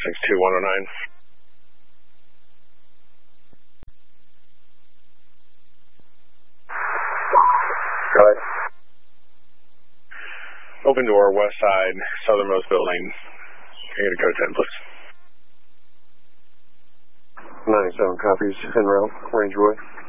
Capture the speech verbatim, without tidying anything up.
six two one oh nine. Got it. Open door, west side, southernmost building. Can I get a code ten, please? ninety-seven copies, en route, Range Roy.